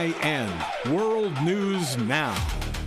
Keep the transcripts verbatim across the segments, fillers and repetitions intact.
I N, World News Now.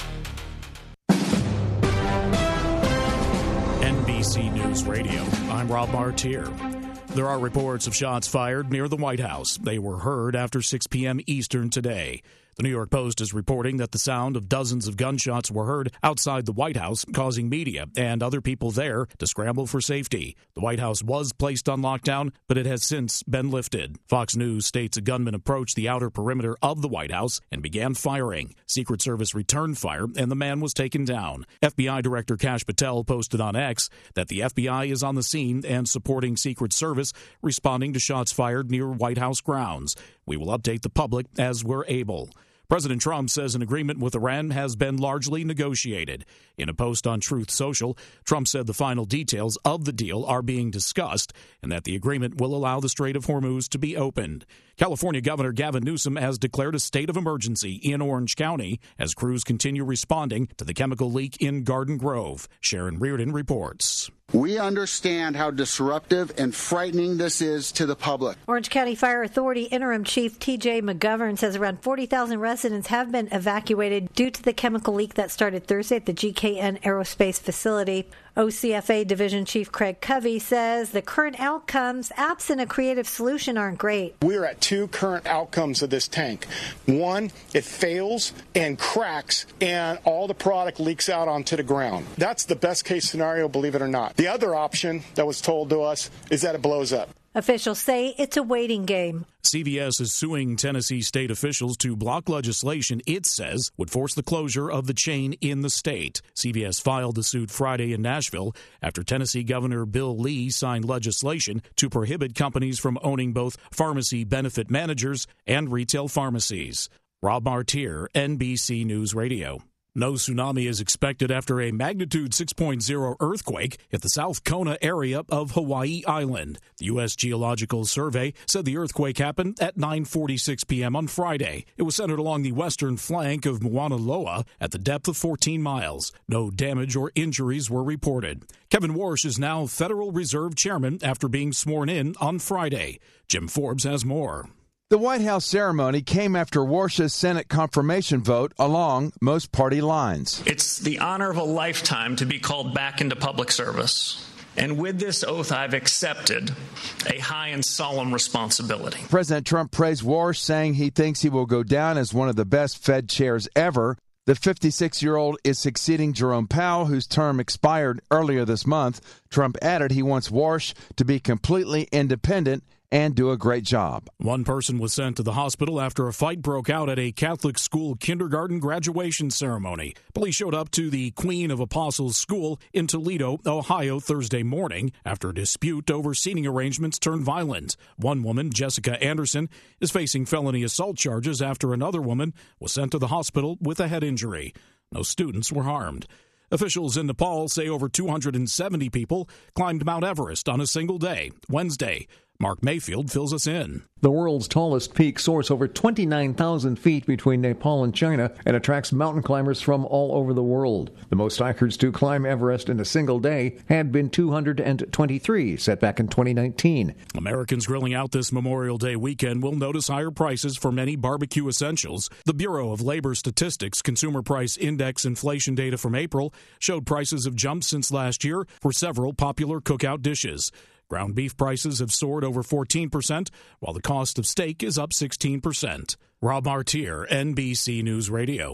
N B C News Radio, I'm Rob Martier. There are reports of shots fired near the White House. They were heard after six p.m. Eastern today. The New York Post is reporting that the sound of dozens of gunshots were heard outside the White House, causing media and other people there to scramble for safety. The White House was placed on lockdown, but it has since been lifted. Fox News states a gunman approached the outer perimeter of the White House and began firing. Secret Service returned fire, and the man was taken down. F B I Director Kash Patel posted on X that the F B I is on the scene and supporting Secret Service, responding to shots fired near White House grounds. We will update the public as we're able. President Trump says an agreement with Iran has been largely negotiated. In a post on Truth Social, Trump said the final details of the deal are being discussed and that the agreement will allow the Strait of Hormuz to be opened. California Governor Gavin Newsom has declared a state of emergency in Orange County as crews continue responding to the chemical leak in Garden Grove. Sharon Reardon reports. We understand how disruptive and frightening this is to the public. Orange County Fire Authority Interim Chief T J McGovern says around forty thousand residents have been evacuated due to the chemical leak that started Thursday at the G K N Aerospace facility. O C F A Division Chief Craig Covey says the current outcomes, absent a creative solution, aren't great. We're at two current outcomes of this tank. One, it fails and cracks and all the product leaks out onto the ground. That's the best case scenario, believe it or not. The other option that was told to us is that it blows up. Officials say it's a waiting game. C V S is suing Tennessee state officials to block legislation it says would force the closure of the chain in the state. C V S filed the suit Friday in Nashville after Tennessee Governor Bill Lee signed legislation to prohibit companies from owning both pharmacy benefit managers and retail pharmacies. Rob Martier, N B C News Radio. No tsunami is expected after a magnitude six point oh earthquake hit the South Kona area of Hawaii Island. The U S Geological Survey said the earthquake happened at nine forty-six p.m. on Friday. It was centered along the western flank of Mauna Loa at the depth of fourteen miles. No damage or injuries were reported. Kevin Warsh is now Federal Reserve Chairman after being sworn in on Friday. Jim Forbes has more. The White House ceremony came after Warsh's Senate confirmation vote along most party lines. It's the honor of a lifetime to be called back into public service. And with this oath, I've accepted a high and solemn responsibility. President Trump praised Warsh, saying he thinks he will go down as one of the best Fed chairs ever. The fifty-six-year-old is succeeding Jerome Powell, whose term expired earlier this month. Trump added he wants Warsh to be completely independent and do a great job. One person was sent to the hospital after a fight broke out at a Catholic school kindergarten graduation ceremony. Police showed up to the Queen of Apostles School in Toledo, Ohio, Thursday morning after a dispute over seating arrangements turned violent. One woman, Jessica Anderson, is facing felony assault charges after another woman was sent to the hospital with a head injury. No students were harmed. Officials in Nepal say over two hundred seventy people climbed Mount Everest on a single day, Wednesday. Mark Mayfield fills us in. The world's tallest peak soars over twenty-nine thousand feet between Nepal and China and attracts mountain climbers from all over the world. The most hikers to climb Everest in a single day had been two hundred twenty-three, set back in twenty nineteen. Americans grilling out this Memorial Day weekend will notice higher prices for many barbecue essentials. The Bureau of Labor Statistics Consumer Price Index inflation data from April showed prices have jumped since last year for several popular cookout dishes. Ground beef prices have soared over fourteen percent, while the cost of steak is up sixteen percent. Rob Martier, N B C News Radio.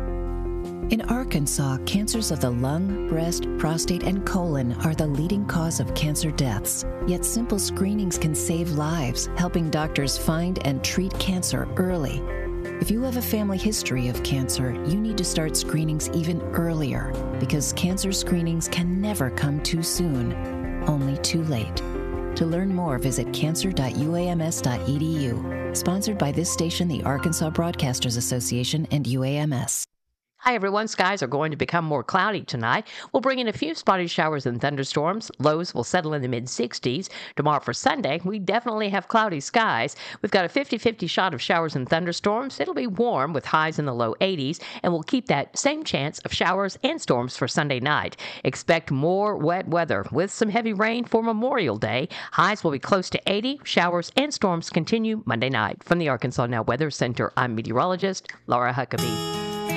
In Arkansas, cancers of the lung, breast, prostate, and colon are the leading cause of cancer deaths. Yet simple screenings can save lives, helping doctors find and treat cancer early. If you have a family history of cancer, you need to start screenings even earlier, because cancer screenings can never come too soon, only too late. To learn more, visit cancer dot u a m s dot e d u. Sponsored by this station, the Arkansas Broadcasters Association, and U A M S. Hi, everyone. Skies are going to become more cloudy tonight. We'll bring in a few spotty showers and thunderstorms. Lows will settle in the mid-sixties. Tomorrow for Sunday, we definitely have cloudy skies. We've got a fifty-fifty shot of showers and thunderstorms. It'll be warm with highs in the low eighties, and we'll keep that same chance of showers and storms for Sunday night. Expect more wet weather with some heavy rain for Memorial Day. Highs will be close to eighty. Showers and storms continue Monday night. From the Arkansas Now Weather Center, I'm meteorologist Laura Huckabee.